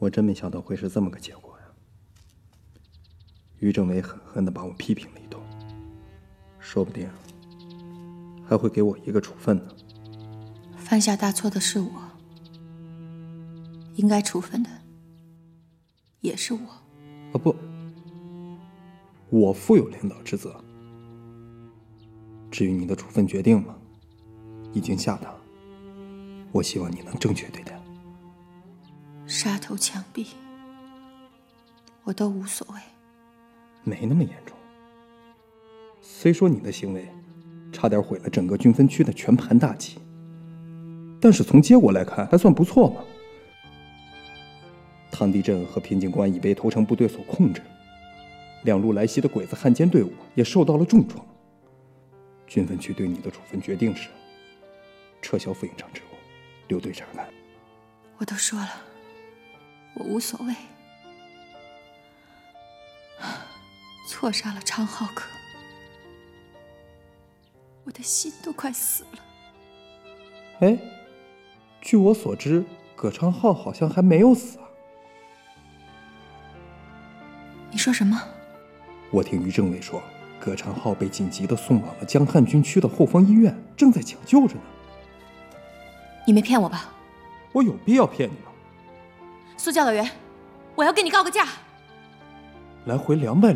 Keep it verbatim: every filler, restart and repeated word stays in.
我真没想到会是这么个结果呀！于政委狠狠地把我批评了一通，说不定还会给我一个处分呢。 犯下大错的是我，应该处分的也是我。 啊不，我负有领导职责。至于你的处分决定嘛，已经下达，我希望你能正确对待。 杀头枪毙，我都无所谓。 没那么严重。虽说你的行为差点毁了整个军分区的全盘大计，但是从结果来看还算不错嘛。汤地镇和平井关已被投诚部队所控制，两路来袭的鬼子汉奸队伍也受到了重创。军分区对你的处分决定是撤销副营长职务，留队查看。 我都说了，我无所谓。错杀了常浩哥，我的心都快死了。 哎，据我所知，葛昌浩好像还没有死啊。 你说什么？ 我听于政委说，葛昌浩被紧急的送往了江汉军区的后方医院，正在抢救着呢。 你没骗我吧？ 我有必要骗你吗？ 苏教导员，我要跟你告个假。 来回两百